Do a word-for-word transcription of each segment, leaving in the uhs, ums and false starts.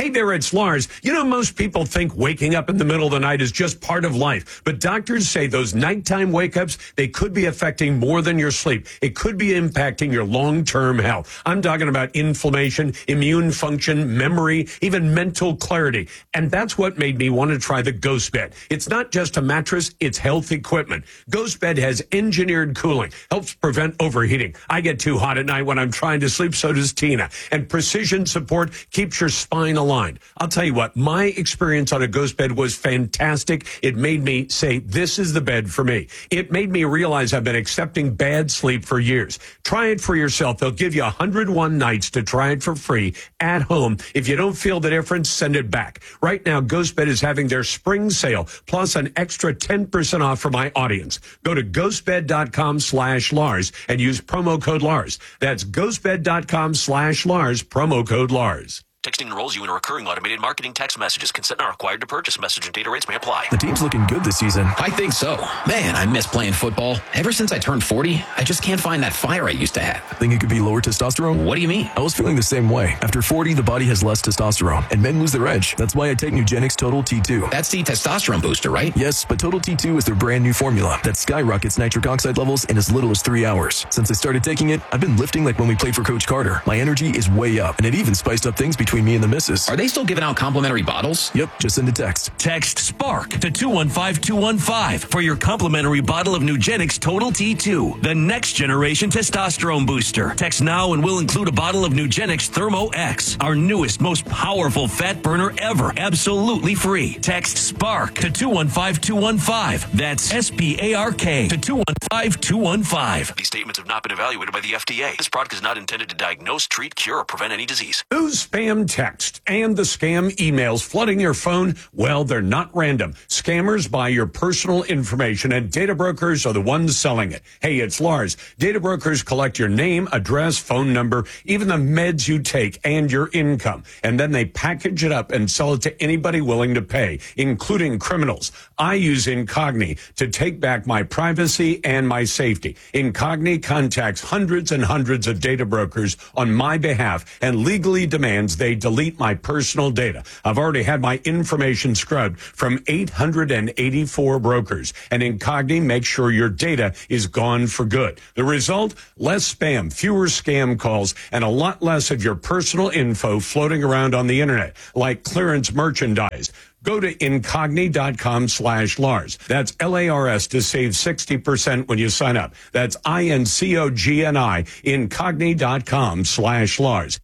Hey there, it's Lars. You know, most people think waking up in the middle of the night is just part of life. But doctors say those nighttime wake-ups, they could be affecting more than your sleep. It could be impacting your long-term health. I'm talking about inflammation, immune function, memory, even mental clarity. And that's what made me want to try the Ghost Bed. It's not just a mattress, it's health equipment. Ghost Bed has engineered cooling, helps prevent overheating. I get too hot at night when I'm trying to sleep, so does Tina. And precision support keeps your spine aligned. I'll tell you what, my experience on a Ghost Bed was fantastic. It made me say, this is the bed for me. It made me realize I've been accepting bad sleep for years. Try it for yourself. They'll give you one hundred one nights to try it for free at home. If you don't feel the difference, send it back. Right now, Ghost Bed is having their spring sale, plus an extra ten percent off for my audience. Go to ghostbed.com slash Lars and use promo code Lars. That's ghostbed.com slash Lars, promo code Lars. Texting enrolls you in a recurring automated marketing text messages. Consent not required to purchase. Message and data rates may apply. The team's looking good this season. I think so. Man, I miss playing football. Ever since I turned forty, I just can't find that fire I used to have. Think it could be lower testosterone? What do you mean? I was feeling the same way. After forty, the body has less testosterone, and men lose their edge. That's why I take Nugenix Total T two. That's the testosterone booster, right? Yes, but Total T two is their brand new formula that skyrockets nitric oxide levels in as little as three hours. Since I started taking it, I've been lifting like when we played for Coach Carter. My energy is way up, and it even spiced up things between me and the missus. Are they still giving out complimentary bottles? Yep, just send a text. Text SPARK to two one five two one five for your complimentary bottle of Nugenix Total T two, the next generation testosterone booster. Text now and we'll include a bottle of Nugenix Thermo X, our newest, most powerful fat burner ever, absolutely free. Text SPARK to two one five two one five. That's S P A R K to two one five two one five. These statements have not been evaluated by the F D A. This product is not intended to diagnose, treat, cure, or prevent any disease. Those spam text and the scam emails flooding your phone, well, they're not random. Scammers buy your personal information, and data brokers are the ones selling it. Hey, it's Lars. Data brokers collect your name, address, phone number, even the meds you take, and your income. And then they package it up and sell it to anybody willing to pay, including criminals. I use Incogni to take back my privacy and my safety. Incogni contacts hundreds and hundreds of data brokers on my behalf and legally demands they delete my personal data. I've already had my information scrubbed from eight hundred eighty-four brokers, and Incogni makes sure your data is gone for good. The result? Less spam, fewer scam calls, and a lot less of your personal info floating around on the internet, like clearance merchandise. Go to Incogni.com slash Lars. That's L A R S to save sixty percent when you sign up. That's I N C O G N I, Incogni.com slash Lars.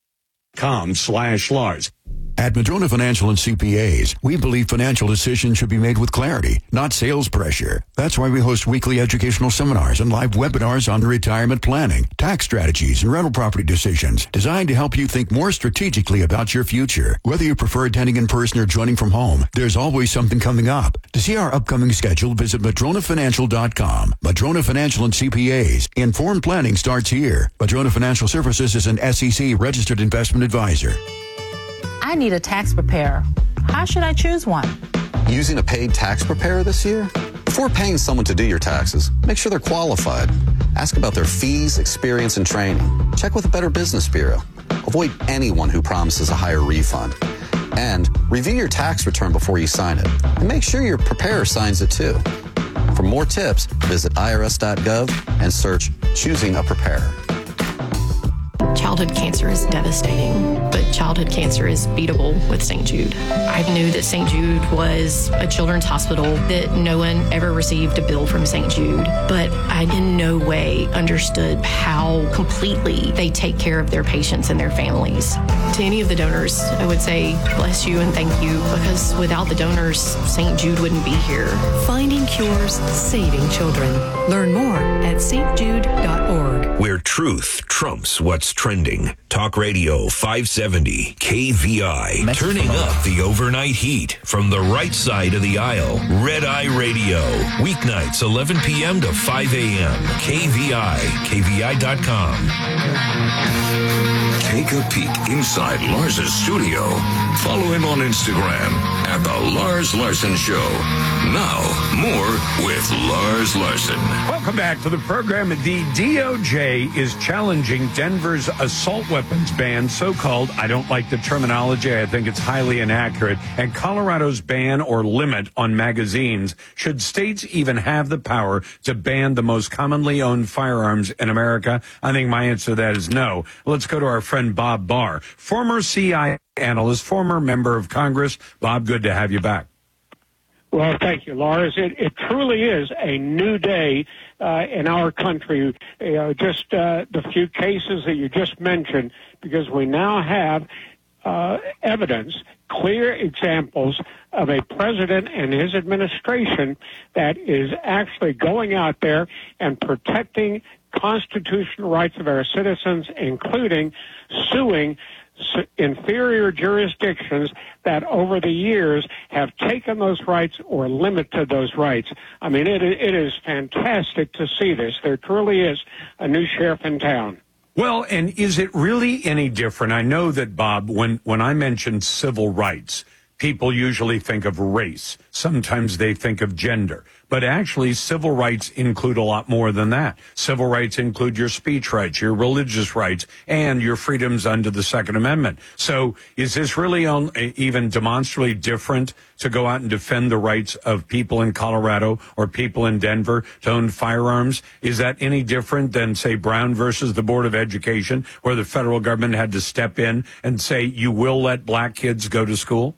Com slash Lars. At Madrona Financial and C P As, we believe financial decisions should be made with clarity, not sales pressure. That's why we host weekly educational seminars and live webinars on retirement planning, tax strategies, and rental property decisions designed to help you think more strategically about your future. Whether you prefer attending in person or joining from home, there's always something coming up. To see our upcoming schedule, visit Madrona Financial dot com. Madrona Financial and C P As. Informed planning starts here. Madrona Financial Services is an S E C registered investment advisor. I need a tax preparer. How should I choose one? Using a paid tax preparer this year? Before paying someone to do your taxes, make sure they're qualified. Ask about their fees, experience, and training. Check with a Better Business Bureau. Avoid anyone who promises a higher refund. And review your tax return before you sign it. And make sure your preparer signs it too. For more tips, visit I R S dot gov and search Choosing a Preparer. Childhood cancer is devastating, but childhood cancer is beatable with Saint Jude. I knew that Saint Jude was a children's hospital, that no one ever received a bill from Saint Jude, but I in no way understood how completely they take care of their patients and their families. To any of the donors, I would say bless you and thank you, because without the donors, Saint Jude wouldn't be here. Finding cures, saving children. Learn more at S T jude dot org. Where truth trumps what's trending. Talk Radio five seventy K V I. Turning up the overnight heat from the right side of the aisle. Red Eye Radio. Weeknights eleven p.m. to five a.m. K V I. K V I dot com. K Take a peek inside Lars's studio. Follow him on Instagram at The Lars Larson Show. Now, more with Lars Larson. Welcome back to the program. The D O J is challenging Denver's assault weapons ban, so-called. I don't like the terminology. I think it's highly inaccurate. And Colorado's ban or limit on magazines. Should states even have the power to ban the most commonly owned firearms in America? I think my answer to that is no. Let's go to our friend Bob Barr, former C I A analyst, former member of Congress. Bob, good to have you back. Well, thank you, Lars. It, it truly is a new day uh, in our country. You know, just uh, the few cases that you just mentioned, because we now have uh, evidence, clear examples of a president and his administration that is actually going out there and protecting constitutional rights of our citizens, including suing inferior jurisdictions that over the years have taken those rights or limited those rights. I mean, it, it is fantastic to see this. There truly is a new sheriff in town. Well, and is it really any different? I know that, Bob, when, when I mention civil rights, people usually think of race. Sometimes they think of gender. But actually, civil rights include a lot more than that. Civil rights include your speech rights, your religious rights, and your freedoms under the Second Amendment. So is this really on, even demonstrably different to go out and defend the rights of people in Colorado or people in Denver to own firearms? Is that any different than, say, Brown versus the Board of Education, where the federal government had to step in and say, you will let black kids go to school?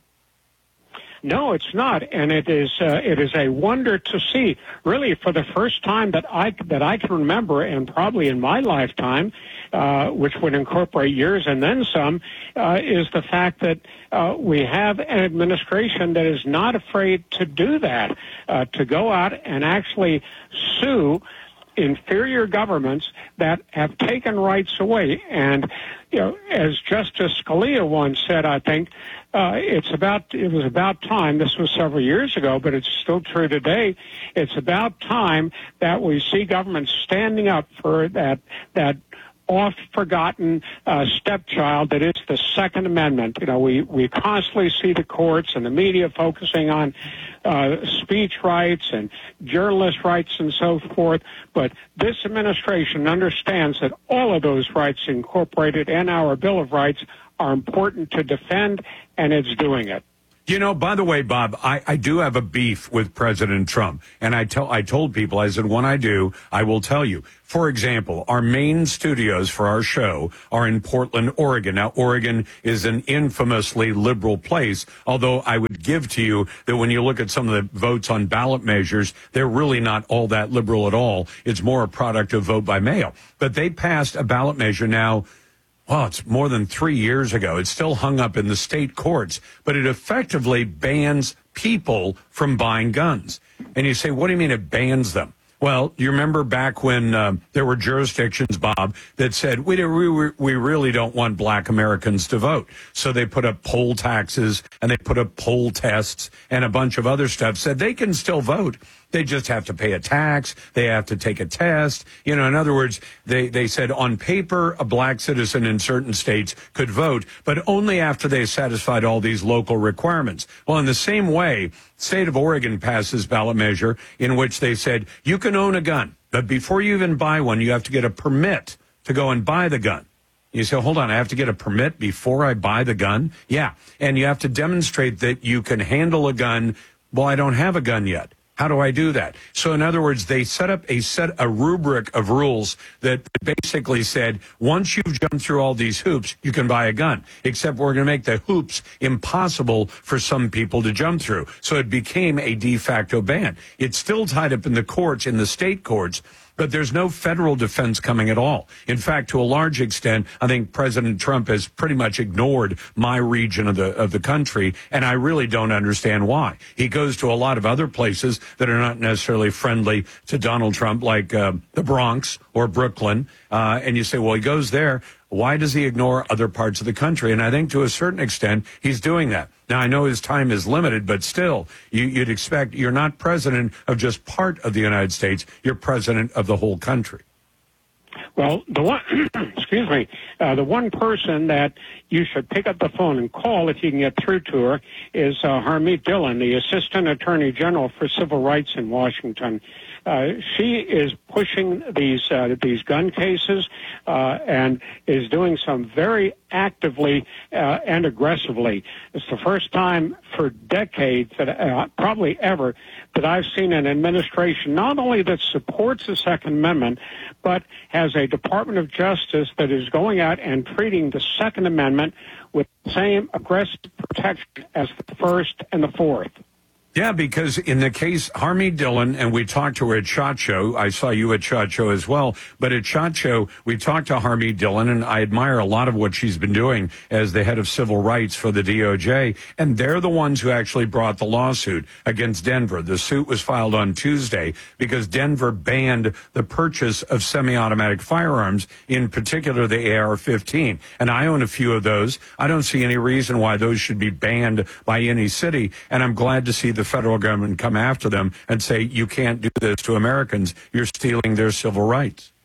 No, it's not, and it is uh, it is a wonder to see. Really, for the first time that I that I can remember, and probably in my lifetime, uh, which would incorporate years and then some, uh, is the fact that uh, we have an administration that is not afraid to do that, uh, to go out and actually sue inferior governments that have taken rights away. And, you know, as Justice Scalia once said, I think, uh, it's about, it was about time, this was several years ago, but it's still true today, it's about time that we see government standing up for that, that oft-forgotten uh, stepchild that is the Second Amendment. You know, we, we constantly see the courts and the media focusing on uh, speech rights and journalist rights and so forth, but this administration understands that all of those rights incorporated in our Bill of Rights are important to defend, and it's doing it. You know, by the way, Bob, I, I do have a beef with President Trump. And I tell I told people, I said, when I do, I will tell you. For example, our main studios for our show are in Portland, Oregon. Now, Oregon is an infamously liberal place, although I would give to you that when you look at some of the votes on ballot measures, they're really not all that liberal at all. It's more a product of vote by mail. But they passed a ballot measure now. Well, it's more than three years ago. It's still hung up in the state courts, but it effectively bans people from buying guns. And you say, what do you mean it bans them? Well, you remember back when um, there were jurisdictions, Bob, that said, we, we, we really don't want black Americans to vote. So they put up poll taxes and they put up poll tests and a bunch of other stuff, said they can still vote. They just have to pay a tax. They have to take a test. You know, in other words, they, they said on paper, a black citizen in certain states could vote, but only after they satisfied all these local requirements. Well, in the same way, state of Oregon passed this ballot measure in which they said you can own a gun, but before you even buy one, you have to get a permit to go and buy the gun. You say, hold on, I have to get a permit before I buy the gun? Yeah, and you have to demonstrate that you can handle a gun. Well, I don't have a gun yet. How do I do that? So in other words, they set up a set, a rubric of rules that basically said, once you've jumped through all these hoops, you can buy a gun, except we're going to make the hoops impossible for some people to jump through. So it became a de facto ban. It's still tied up in the courts, in the state courts, but there's no federal defense coming at all. In fact, to a large extent, I think President Trump has pretty much ignored my region of the of the country, and I really don't understand why. He goes to a lot of other places that are not necessarily friendly to Donald Trump, like uh, the Bronx or Brooklyn, uh, and you say, well, he goes there. Why does he ignore other parts of the country? And I think to a certain extent, he's doing that. Now, I know his time is limited, but still, you, you'd expect you're not president of just part of the United States. You're president of the whole country. Well, the one, excuse me, uh, the one person that you should pick up the phone and call if you can get through to her is uh, Harmeet Dillon, the Assistant Attorney General for Civil Rights in Washington. Uh, she is pushing these uh, these gun cases uh, and is doing some very actively uh, and aggressively. It's the first time for decades, that uh, probably ever, that I've seen an administration not only that supports the Second Amendment, but has a Department of Justice that is going out and treating the Second Amendment with the same aggressive protection as the First and the Fourth. Yeah, because in the case, Harmeet Dillon, and we talked to her at SHOT Show. I saw you at SHOT Show as well. But at SHOT Show, we talked to Harmeet Dillon, and I admire a lot of what she's been doing as the head of civil rights for the D O J. And they're the ones who actually brought the lawsuit against Denver. The suit was filed on Tuesday because Denver banned the purchase of semi-automatic firearms, in particular the A R fifteen. And I own a few of those. I don't see any reason why those should be banned by any city. And I'm glad to see the federal government come after them and say, you can't do this to Americans. You're stealing their civil rights.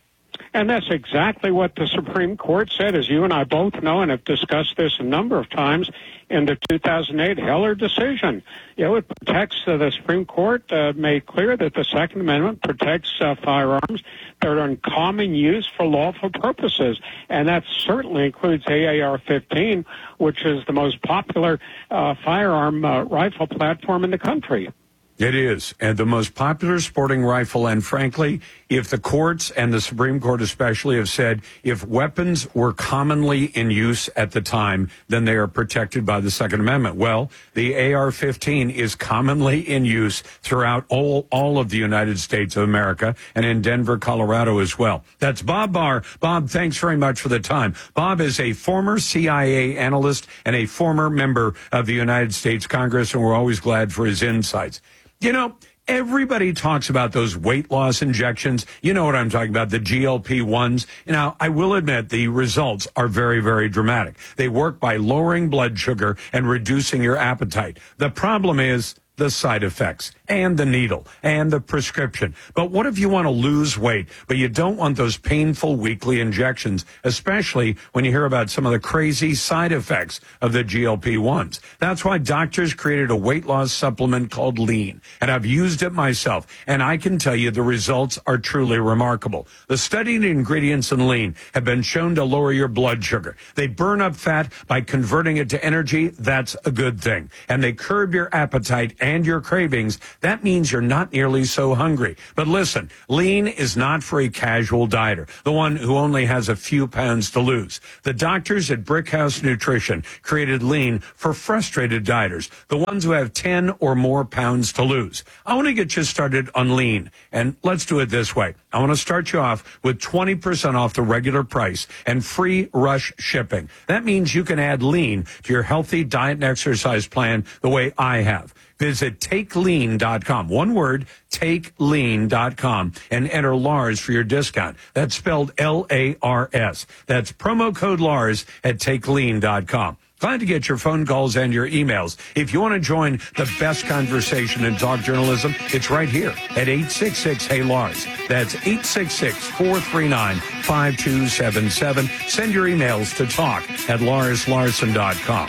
And that's exactly what the Supreme Court said, as you and I both know and have discussed this a number of times in the two thousand eight Heller decision. You know, it protects, uh, the Supreme Court uh, made clear that the Second Amendment protects uh, firearms that are in common use for lawful purposes. And that certainly includes the A R fifteen, which is the most popular uh, firearm uh, rifle platform in the country. It is, and the most popular sporting rifle. And frankly, if the courts and the Supreme Court especially have said if weapons were commonly in use at the time, then they are protected by the Second Amendment. Well, the A R fifteen is commonly in use throughout all, all of the United States of America and in Denver, Colorado as well. That's Bob Barr. Bob, thanks very much for the time. Bob is a former C I A analyst and a former member of the United States Congress, and we're always glad for his insights. You know, everybody talks about those weight loss injections. You know what I'm talking about, the G L P ones. Now, I will admit the results are very, very dramatic. They work by lowering blood sugar and reducing your appetite. The problem is the side effects and the needle and the prescription. But what if you want to lose weight, but you don't want those painful weekly injections, especially when you hear about some of the crazy side effects of the G L P ones? That's why doctors created a weight loss supplement called Lean, and I've used it myself, and I can tell you the results are truly remarkable. The studied ingredients in Lean have been shown to lower your blood sugar. They burn up fat by converting it to energy. That's a good thing. And they curb your appetite and your cravings. That means you're not nearly so hungry. But listen, Lean is not for a casual dieter, the one who only has a few pounds to lose. The doctors at Brickhouse Nutrition created Lean for frustrated dieters, the ones who have ten or more pounds to lose. I want to get you started on Lean, and let's do it this way. I want to start you off with twenty percent off the regular price and free rush shipping. That means you can add Lean to your healthy diet and exercise plan the way I have. Visit take lean dot com. One word, take lean dot com, and enter Lars for your discount. That's spelled L A R S. That's promo code Lars at take lean dot com. Glad to get your phone calls and your emails. If you want to join the best conversation in talk journalism, it's right here at eight six six, hey Lars. That's eight six six, four three nine, five two seven seven. Send your emails to talk at lars larson dot com.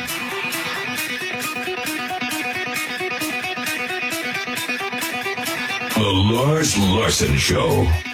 The Lars Larson Show.